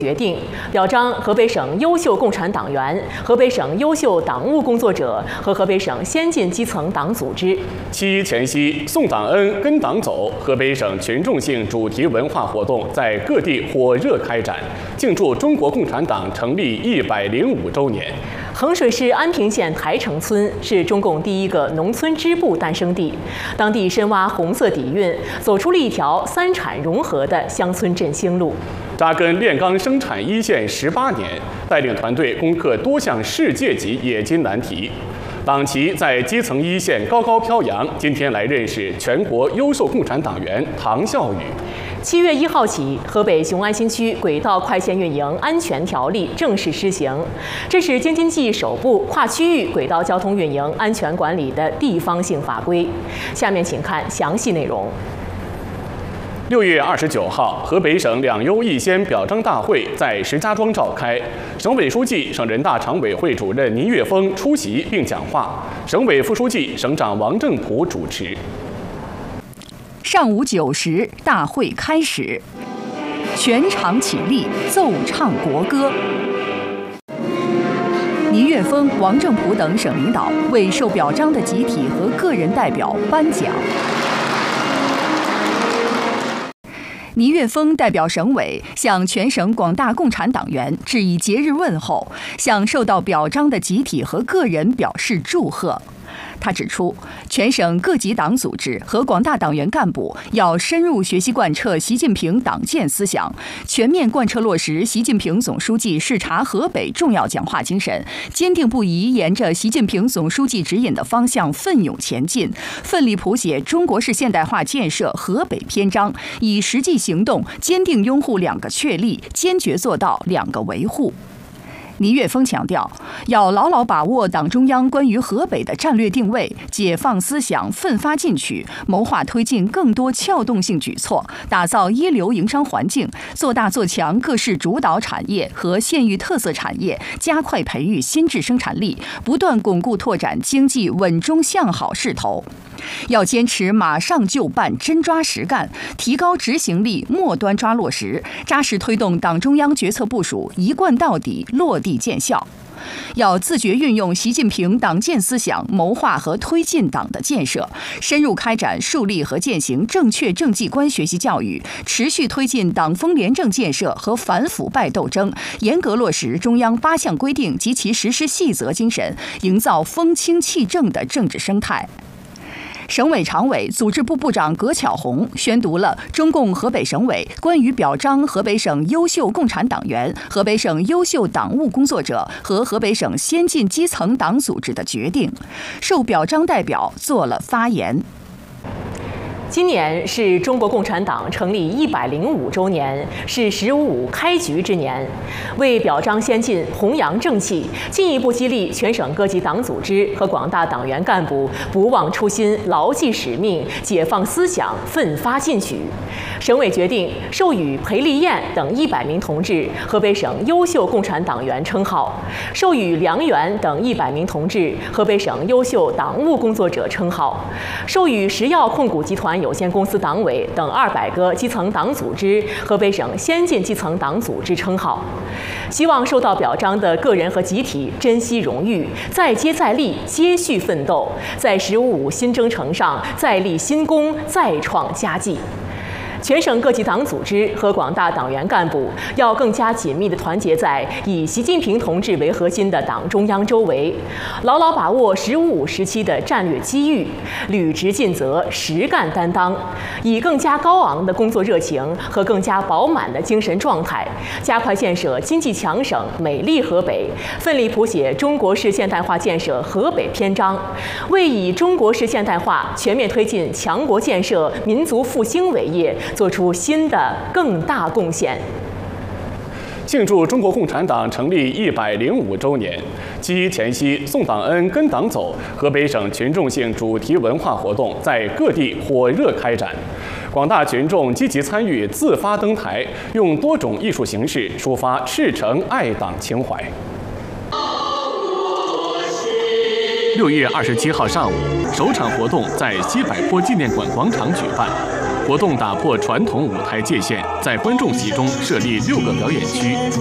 决定表彰河北省优秀共产党员、河北省优秀党务工作者和河北省先进基层党组织。 7一前夕，送党恩跟党走，河北省群众性主题文化活动在各地火热开展，庆祝中国共产党成立105周年。 衡水市安平县台城村是中共第一个农村支部诞生地，当地深挖红色底蕴，走出了一条三产融合的乡村振兴路。 扎根炼钢生产一线18年，带领团队攻克多项世界级冶金难题。党旗在基层一线高高飘扬。今天来认识全国优秀共产党员唐孝宇。 7月1号起，河北雄安新区轨道快线运营安全条例正式施行，这是京津冀首部跨区域轨道交通运营安全管理的地方性法规。下面请看详细内容。 6月29号，河北省两优一先表彰大会在石家庄召开，省委书记、省人大常委会主任倪岳峰出席并讲话，省委副书记、省长王正普主持。 上午9时，大会开始，全场起立，奏唱国歌。倪岳峰、王正普等省领导为受表彰的集体和个人代表颁奖。倪岳峰代表省委向全省广大共产党员致以节日问候，向受到表彰的集体和个人表示祝贺。他指出，全省各级党组织和广大党员干部要深入学习贯彻习近平党建思想，全面贯彻落实习近平总书记视察河北重要讲话精神，坚定不移沿着习近平总书记指引的方向奋勇前进，奋力谱写中国式现代化建设河北篇章，以实际行动坚定拥护2个确立，坚决做到2个维护。倪岳峰强调，要牢牢把握党中央关于河北的战略定位，解放思想，奋发进取，谋划推进更多撬动性举措，打造一流营商环境，做大做强各市主导产业和县域特色产业，加快培育新质生产力，不断巩固拓展经济稳中向好势头。要坚持马上就办、真抓实干，提高执行力，末端抓落实，扎实推动党中央决策部署一贯到底、落地见效。要自觉运用习近平党建思想，谋划和推进党的建设，深入开展树立和践行正确政绩观学习教育，持续推进党风廉政建设和反腐败斗争，严格落实中央8项规定及其实施细则精神，营造风清气正的政治生态。省委常委、组织部部长葛巧红宣读了中共河北省委关于表彰河北省优秀共产党员、河北省优秀党务工作者和河北省先进基层党组织的决定，受表彰代表做了发言。 今年是中国共产党成立105周年，是“15·5”开局之年。为表彰先进、弘扬正气，进一步激励全省各级党组织和广大党员干部不忘初心、牢记使命、解放思想、奋发进取，省委决定授予裴丽燕等100名同志河北省优秀共产党员称号，授予梁元等100名同志河北省优秀党务工作者称号，授予石药控股集团有限公司党委等200个基层党组织河北省先进基层党组织称号。希望受到表彰的个人和集体珍惜荣誉，再接再厉，接续奋斗，在“15·5”新征程上再立新功，再创佳绩。全省各级党组织和广大党员干部要更加紧密地团结在以习近平同志为核心的党中央周围，牢牢把握“15·5”时期的战略机遇，履职尽责，实干担当，以更加高昂的工作热情和更加饱满的精神状态，加快建设经济强省、美丽河北，奋力谱写中国式现代化建设河北篇章，为以中国式现代化全面推进强国建设、民族复兴伟业做出新的更大贡献。 庆祝中国共产党成立105周年，7一前夕，送党恩跟党走，河北省群众性主题文化活动在各地火热开展，广大群众积极参与，自发登台，用多种艺术形式抒发赤诚爱党情怀。6月27号上午，首场活动在西柏坡纪念馆广场举办。 活动打破传统舞台界限，在观众席中设立6个表演区。